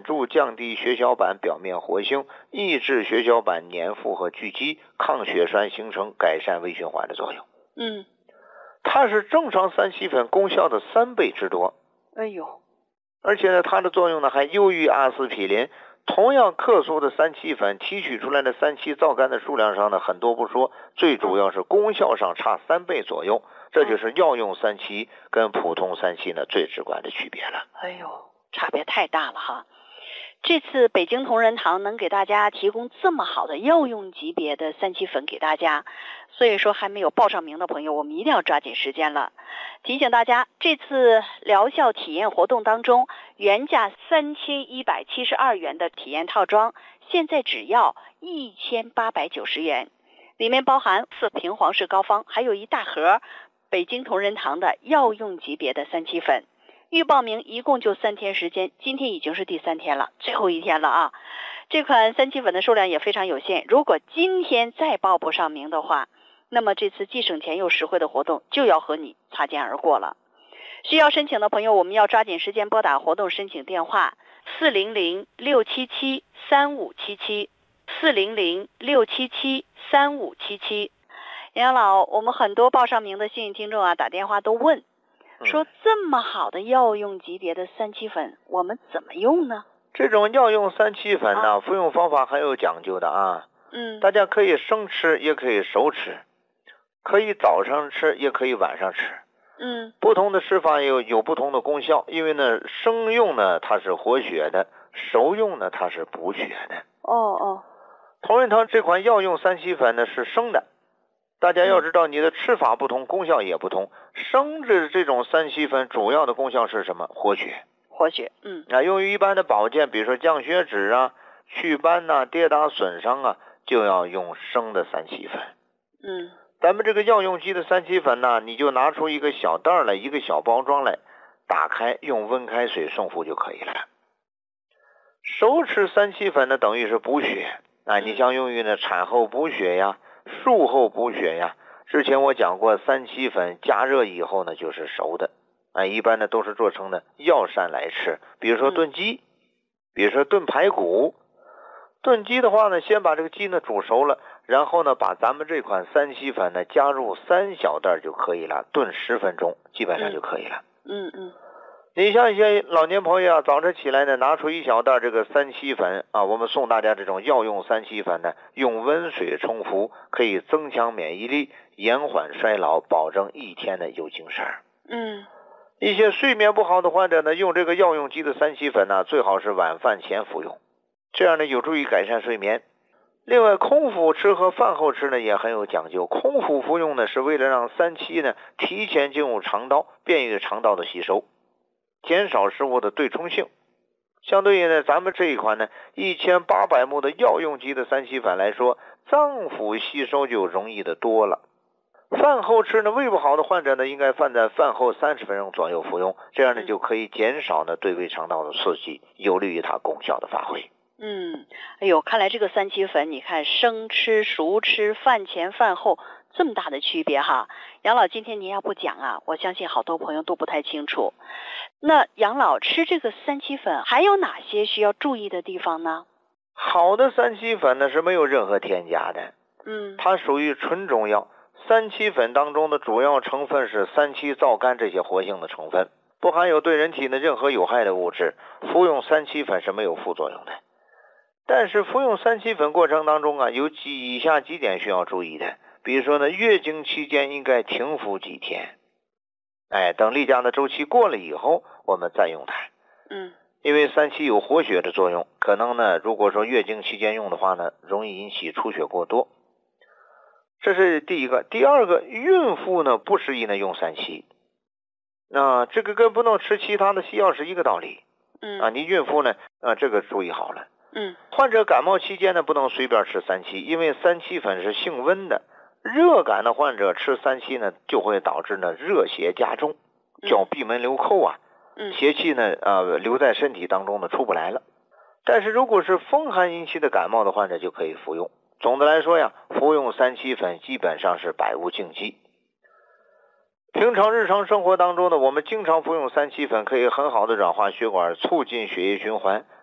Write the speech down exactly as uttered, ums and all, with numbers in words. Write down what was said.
显著降低血小板表面活性，抑制血小板粘附和聚集，抗血栓形成，改善微循环的作用。 嗯， 它是正常三七粉功效的三倍之多。 哎呦， 而且呢，它的作用呢还优于阿司匹林。同样克苏的三七粉提取出来的三七皂苷的数量上呢很多不说，最主要是功效上差三倍左右。这就是药用三七跟普通三七呢最直观的区别了。 哎呦，差别太大了哈！这次北京同仁堂能给大家提供这么好的药用级别的三七粉给大家，所以说还没有报上名的朋友，我们一定要抓紧时间了。提醒大家，这次疗效体验活动当中，原价三千一百七十二元的体验套装，现在只要一千八百九十元，里面包含四瓶皇氏膏方，还有一大盒北京同仁堂的药用级别的三七粉。预报名一共就三天时间，今天已经是第三天了，最后一天了啊！这款三七粉的数量也非常有限，如果今天再报不上名的话，那么这次既省钱又实惠的活动就要和你擦肩而过了。需要申请的朋友，我们要抓紧时间拨打活动申请电话四零零六七七三五七七四零零六七七三五七七。杨老，我们很多报上名的幸运听众啊，打电话都问。说这么好的药用级别的三七粉，我们怎么用呢？ 这种药用三七粉呢、啊，服用方法很有讲究的啊。 嗯， 大家可以生吃，也可以熟吃，可以早上吃，也可以晚上吃。 嗯， 不同的吃法有有不同的功效，因为呢，生用呢它是活血的，熟用呢它是补血的。 哦哦， 同仁堂这款药用三七粉呢是生的。大家要知道，你的吃法不同，功效也不同。生制这种三七粉主要的功效是什么？活血。 活血，嗯啊，用于一般的保健，比如说降血脂啊、祛斑呐、啊、跌打损伤啊，就要用生的三七粉。 嗯， 咱们这个药用级的三七粉呢，你就拿出一个小袋来，一个小包装来，打开，用温开水送服就可以了。熟吃三七粉呢，等于是补血啊，你像用于呢产后补血呀。术后补血呀，之前我讲过，三七粉加热以后呢就是熟的，啊，一般呢都是做成的药膳来吃，比如说炖鸡，嗯、比如说炖排骨。炖鸡的话呢，先把这个鸡呢煮熟了，然后呢把咱们这款三七粉呢加入三小袋就可以了，炖十分钟基本上就可以了。 嗯嗯。嗯你像一些老年朋友啊，早晨起来呢，拿出一小袋这个三七粉啊，我们送大家这种药用三七粉呢，用温水冲服，可以增强免疫力，延缓衰老，保证一天的有精神。 嗯， 一些睡眠不好的患者呢，用这个药用级的三七粉呢，最好是晚饭前服用，这样呢有助于改善睡眠。另外，空腹吃和饭后吃呢也很有讲究。空腹服用呢，是为了让三七呢提前进入肠道，便于肠道的吸收。减少食物的对冲性，相对于呢，咱们这一款呢一千八百目的药用级的三七粉来说，脏腑吸收就容易的多了。饭后吃呢，胃不好的患者呢，应该放在饭后三十分钟左右服用，这样呢就可以减少呢对胃肠道的刺激，有利于它功效的发挥。 嗯，哎呦，看来这个三七粉，你看生吃、熟吃、饭前饭后这么大的区别哈。杨老，今天您要不讲啊，我相信好多朋友都不太清楚。那杨老吃这个三七粉还有哪些需要注意的地方呢？ 好的三七粉呢是没有任何添加的， 嗯， 它属于纯中药。三七粉当中的主要成分是三七皂苷这些活性的成分，不含有对人体的任何有害的物质，服用三七粉是没有副作用的。但是服用三七粉过程当中啊，有几以下几点需要注意的，比如说呢，月经期间应该停服几天，哎，等例假的周期过了以后，我们再用它。 嗯， 因为三七有活血的作用，可能呢，如果说月经期间用的话呢，容易引起出血过多。这是第一个。第二个，孕妇呢不适宜呢用三七，那、呃、这个跟不能吃其他的西药是一个道理。 嗯， 啊，你孕妇呢，啊，这个注意好了。 嗯， 患者感冒期间呢，不能随便吃三七，因为三七粉是性温的，热感的患者吃三七呢，就会导致呢热邪加重，叫闭门留寇啊。 嗯， 邪气呢，呃，留在身体当中呢，出不来了。但是如果是风寒引起的感冒的患者，就可以服用。总的来说呀，服用三七粉基本上是百无禁忌。平常日常生活当中呢，我们经常服用三七粉，可以很好的软化血管，促进血液循环，